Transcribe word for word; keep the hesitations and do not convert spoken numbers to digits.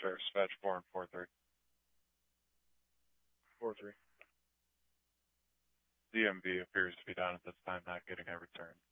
Sure, dispatch four and four three. four three. D M V appears to be down at this time, not getting a return.